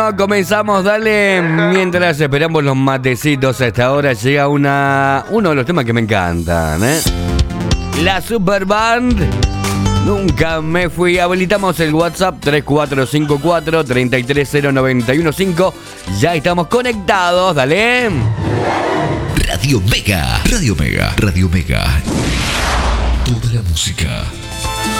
Comenzamos, dale. Mientras esperamos los matecitos, a esta hora llega uno de los temas que me encantan, ¿eh? La Superband. Nunca me fui. Habilitamos el WhatsApp 3454-330915. Ya estamos conectados, dale. Radio Mega. Radio Mega. Radio Mega. Toda la música.